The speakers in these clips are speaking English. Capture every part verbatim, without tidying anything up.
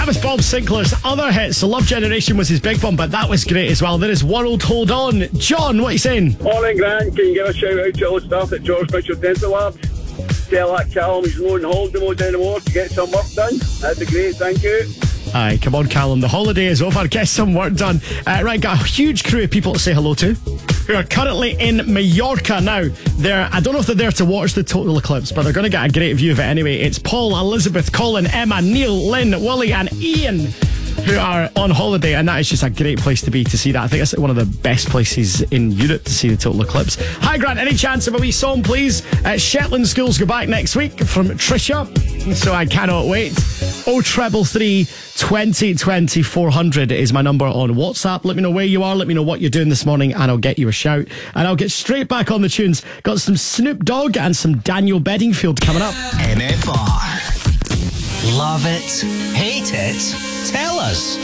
That was Bob Sinclair's other hit. So Love Generation was his big one, but that was great as well. There is World Hold On. John, what are you saying? Morning, Grant. Can you give a shout out to all the staff at George Mitchell Dental Labs? Tell that Callum he's not on holiday mode anymore to get some work done. That'd be great, thank you. Aye, come on, Callum. The holiday is over. Get some work done. Uh, right, got a huge crew of people to say hello to who are currently in Mallorca now. They're, I don't know if they're there to watch the total eclipse, but they're going to get a great view of it anyway. It's Paul, Elizabeth, Colin, Emma, Neil, Lynn, Willie and Ian who are on holiday, and that is just a great place to be to see that. I think it's one of the best places in Europe to see the total eclipse. Hi, Grant. Any chance of a wee song, please? Uh, Shetland schools go back next week from Trisha, so I cannot wait. oh treble three twenty twenty four hundred is my number on WhatsApp. Let me know where you are. Let me know what you're doing this morning, and I'll get you a shout. And I'll get straight back on the tunes. Got some Snoop Dogg and some Daniel Bedingfield coming up. M F R. Love it? Hate it? Tell us.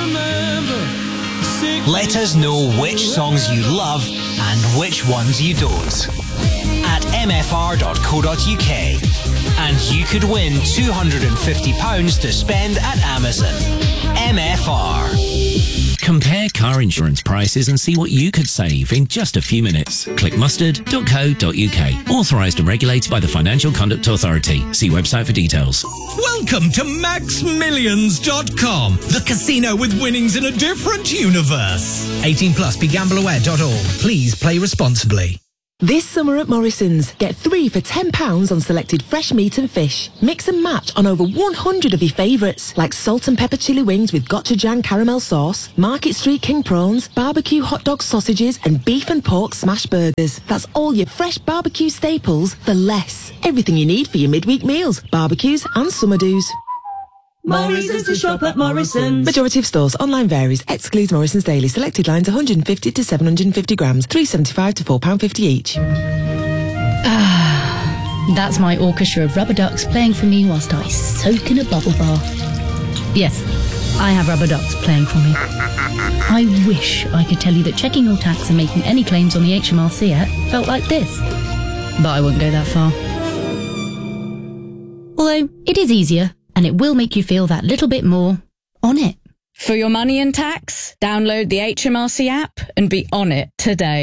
Let us know which songs you love and which ones you don't. At m f r dot co dot u k. And you could win two hundred fifty pounds to spend at Amazon. M F R. Compare car insurance prices and see what you could save in just a few minutes. Click mustard dot co dot u k. Authorised and regulated by the Financial Conduct Authority. See website for details. Welcome to max millions dot com, the casino with winnings in a different universe. eighteen plus, be gamble aware dot org. Please play responsibly. This summer at Morrison's, get three for ten pounds on selected fresh meat and fish. Mix and match on over one hundred of your favourites, like salt and pepper chili wings with gochujang caramel sauce, Market Street king prawns, barbecue hot dog sausages, and beef and pork smash burgers. That's all your fresh barbecue staples for less. Everything you need for your midweek meals, barbecues and summer do's. Morrison's to shop at Morrison's. Majority of stores. Online varies. Excludes Morrison's Daily. Selected lines one hundred fifty to seven hundred fifty grams. three pounds seventy-five to four pounds fifty each. Ah, that's my orchestra of rubber ducks playing for me whilst I soak in a bubble bath. Yes, I have rubber ducks playing for me. I wish I could tell you that checking your tax and making any claims on the H M R C app felt like this. But I wouldn't go that far. Although, it is easier. And it will make you feel that little bit more on it. For your money and tax, download the H M R C app and be on it today.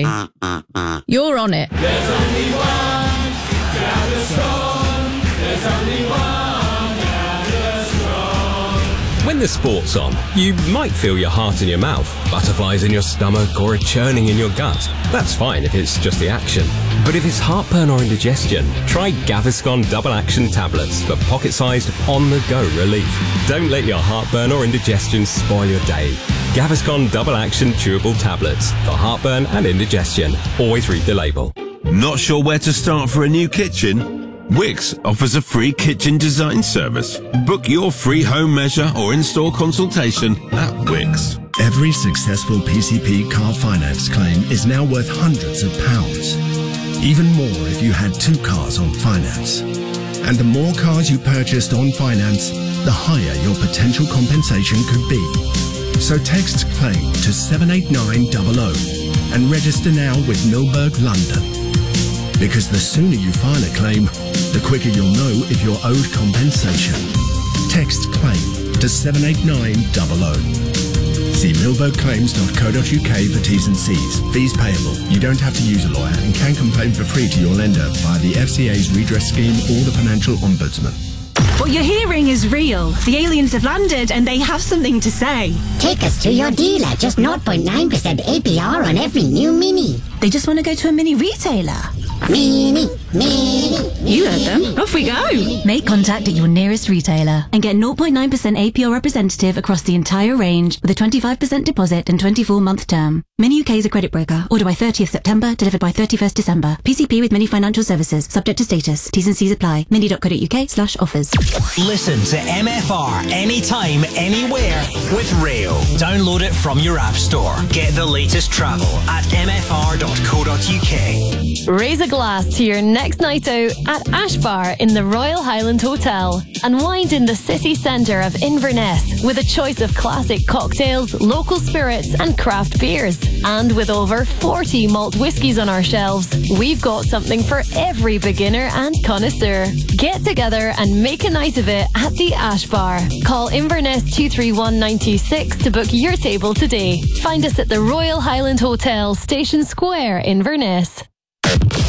You're on it. There's only one, gather strong. There's only one, gather strong. When the sport's on, you might feel your heart in your mouth, butterflies in your stomach, or a churning in your gut. That's fine if it's just the action. But if it's heartburn or indigestion, try Gaviscon Double Action Tablets for pocket-sized, on-the-go relief. Don't let your heartburn or indigestion spoil your day. Gaviscon Double Action Chewable Tablets for heartburn and indigestion. Always read the label. Not sure where to start for a new kitchen? Wix offers a free kitchen design service. Book your free home measure or in-store consultation at Wix. Every successful P C P car finance claim is now worth hundreds of pounds. Even more if you had two cars on finance. And the more cars you purchased on finance, the higher your potential compensation could be. So text CLAIM to seven eight nine zero zero and register now with Milberg London. Because the sooner you file a claim, the quicker you'll know if you're owed compensation. Text CLAIM to seven eight nine zero zero. See milberg claims dot co dot u k for T's and C's. Fees payable. You don't have to use a lawyer and can complain for free to your lender via the F C A's redress scheme or the Financial Ombudsman. What you're hearing is real. The aliens have landed and they have something to say. Take us to your dealer. Just zero point nine percent A P R on every new Mini. They just want to go to a Mini retailer. Mini, Mini. You heard them. Off we go. Make contact at your nearest retailer and get zero point nine percent A P R representative across the entire range with a twenty-five percent deposit and twenty-four month term. Mini U K is a credit broker. Order by thirtieth September, delivered by thirty-first December. P C P with Mini Financial Services. Subject to status. T's and C's apply. mini dot co dot u k slash offers. Listen to M F R anytime, anywhere with Rail. Download it from your app store. Get the latest travel at m f r dot co dot u k. Raise a glass to your next night out at Ash Bar in the Royal Highland Hotel. Unwind in the city centre of Inverness with a choice of classic cocktails, local spirits and craft beers. And with over forty malt whiskies on our shelves, we've got something for every beginner and connoisseur. Get together and make a night of it at the Ash Bar. Call Inverness two three one nine two six to book your table today. Find us at the Royal Highland Hotel, Station Square, Inverness.